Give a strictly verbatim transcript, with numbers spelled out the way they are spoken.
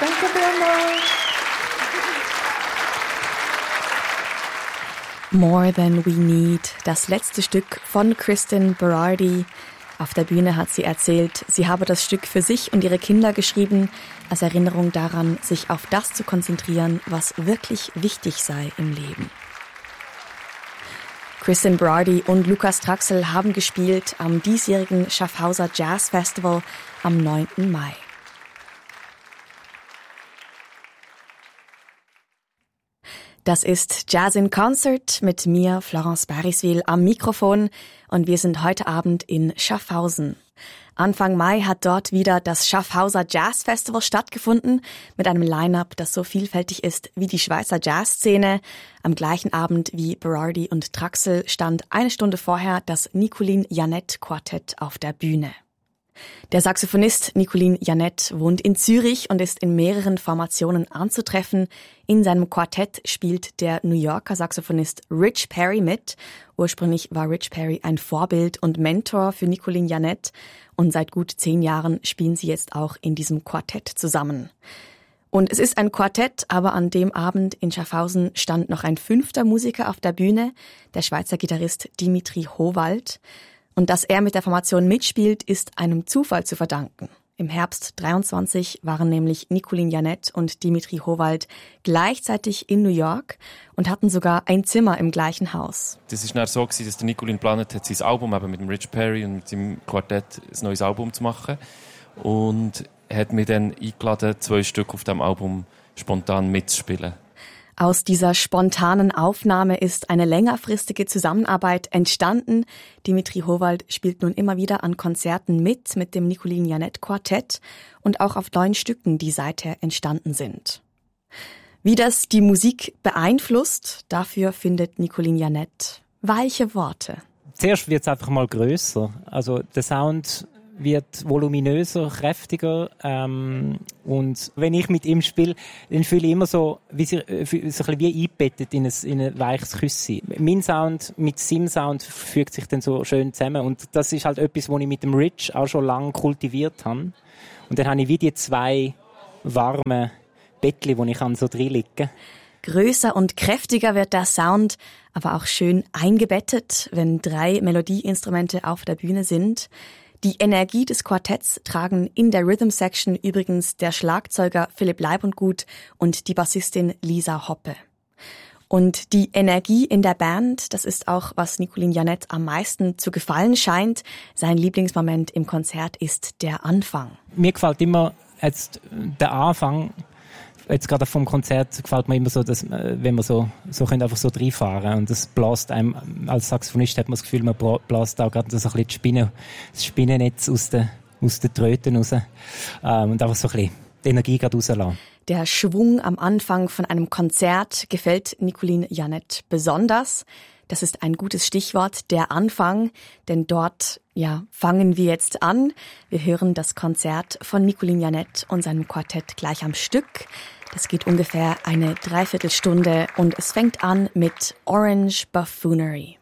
Danke vielmals. More Than We Need, das letzte Stück von Kristen Berardi. Auf der Bühne hat sie erzählt, sie habe das Stück für sich und ihre Kinder geschrieben, als Erinnerung daran, sich auf das zu konzentrieren, was wirklich wichtig sei im Leben. Kristen Berardi und Lukas Traxel haben gespielt am diesjährigen Schaffhauser Jazz Festival am neunten Mai. Das ist Jazz in Concert mit mir, Florence Bariswil, am Mikrofon und wir sind heute Abend in Schaffhausen. Anfang Mai hat dort wieder das Schaffhauser Jazz Festival stattgefunden mit einem Line-up, das so vielfältig ist wie die Schweizer Jazzszene. Am gleichen Abend wie Berardi und Traxel stand eine Stunde vorher das Nicolin Janett Quartett auf der Bühne. Der Saxophonist Nicolin Janett wohnt in Zürich und ist in mehreren Formationen anzutreffen. In seinem Quartett spielt der New Yorker Saxophonist Rich Perry mit. Ursprünglich war Rich Perry ein Vorbild und Mentor für Nicolin Janett und seit gut zehn Jahren spielen sie jetzt auch in diesem Quartett zusammen. Und es ist ein Quartett, aber an dem Abend in Schaffhausen stand noch ein fünfter Musiker auf der Bühne, der Schweizer Gitarrist Dimitri Howald. Und dass er mit der Formation mitspielt, ist einem Zufall zu verdanken. Im Herbst dreiundzwanzig waren nämlich Nicolin Janett und Dimitri Howald gleichzeitig in New York und hatten sogar ein Zimmer im gleichen Haus. Das war dann so, dass der Nicolin geplant hat, sein Album eben mit dem Rich Perry und mit seinem Quartett ein neues Album zu machen. Und er hat mich dann eingeladen, zwei Stück auf diesem Album spontan mitzuspielen. Aus dieser spontanen Aufnahme ist eine längerfristige Zusammenarbeit entstanden. Dimitri Howald spielt nun immer wieder an Konzerten mit, mit dem Nicolin Janett Quartett und auch auf neuen Stücken, die seither entstanden sind. Wie das die Musik beeinflusst, dafür findet Nicolin Janett weiche Worte. Zuerst wird es einfach mal grösser. Also der Sound wird voluminöser, kräftiger. Ähm, und wenn ich mit ihm spiele, dann fühle ich immer so, wie, so ein bisschen wie eingebettet in ein, in ein weiches Küsschen. Mein Sound mit seinem Sound fügt sich dann so schön zusammen. Und das ist halt etwas, was ich mit dem Rich auch schon lange kultiviert habe. Und dann habe ich wie die zwei warmen Bettchen, wo ich so reinliegen kann. Größer und kräftiger wird der Sound, aber auch schön eingebettet, wenn drei Melodieinstrumente auf der Bühne sind. Die Energie des Quartetts tragen in der Rhythm Section übrigens der Schlagzeuger Philipp Leibundgut und die Bassistin Lisa Hoppe. Und die Energie in der Band, das ist auch, was Nicolin Janett am meisten zu gefallen scheint. Sein Lieblingsmoment im Konzert ist der Anfang. Mir gefällt immer jetzt der Anfang. Jetzt gerade vom Konzert gefällt mir immer so, dass, wenn man so, so können einfach so reinfahren und das bläst einem, als Saxophonist hat man das Gefühl, man bläst auch gerade so ein bisschen die Spinne, das Spinnennetz aus den, aus den Tröten raus ähm, und einfach so ein bisschen die Energie gerade rauslassen. Der Schwung am Anfang von einem Konzert gefällt Nicolin Janett besonders. Das ist ein gutes Stichwort, der Anfang, denn dort, ja, fangen wir jetzt an. Wir hören das Konzert von Nicolin Janett und seinem Quartett gleich am Stück. Das geht ungefähr eine Dreiviertelstunde und es fängt an mit Orange Buffoonery.